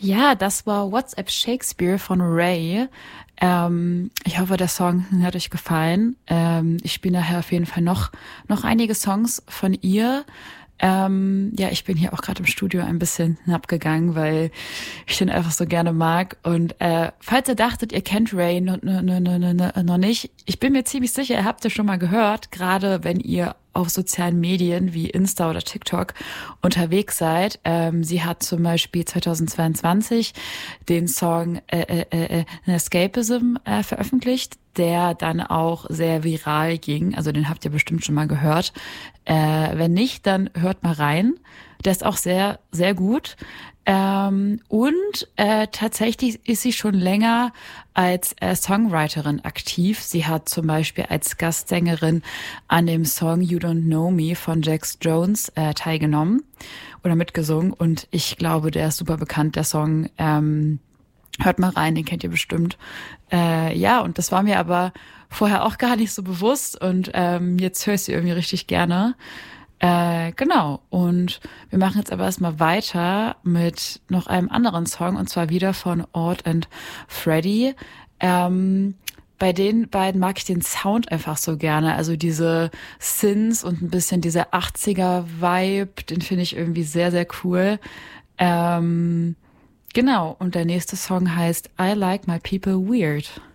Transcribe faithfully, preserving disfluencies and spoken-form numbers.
Ja, das war WhatsApp Shakespeare von Ray. Ähm, ich hoffe, der Song hat euch gefallen. Ähm, ich spiele nachher auf jeden Fall noch, noch einige Songs von ihr. Ähm, ja, ich bin hier auch gerade im Studio ein bisschen abgegangen, weil ich den einfach so gerne mag. Und äh, falls ihr dachtet, ihr kennt Ray noch, noch, noch, noch noch nicht, ich bin mir ziemlich sicher, ihr habt es schon mal gehört, gerade wenn ihr auf sozialen Medien wie Insta oder TikTok unterwegs seid. Ähm, sie hat zum Beispiel zweitausendzweiundzwanzig den Song äh, äh, äh, Escapism äh, veröffentlicht, der dann auch sehr viral ging. Also den habt ihr bestimmt schon mal gehört. Äh, wenn nicht, dann hört mal rein. Der ist auch sehr, sehr gut. Ähm, und äh, tatsächlich ist sie schon länger als äh, Songwriterin aktiv. Sie hat zum Beispiel als Gastsängerin an dem Song You Don't Know Me von Jax Jones äh, teilgenommen oder mitgesungen. Und ich glaube, der ist super bekannt, der Song. Ähm, hört mal rein, den kennt ihr bestimmt. Äh, ja, und das war mir aber vorher auch gar nicht so bewusst. Und ähm, jetzt höre ich sie irgendwie richtig gerne. Äh, genau. Und wir machen jetzt aber erstmal weiter mit noch einem anderen Song, und zwar wieder von Ord and Freddie. Ähm, bei den beiden mag ich den Sound einfach so gerne. Also diese Synths und ein bisschen dieser achtziger-Vibe, den finde ich irgendwie sehr, sehr cool. Ähm, genau. Und der nächste Song heißt I Like My People Weird.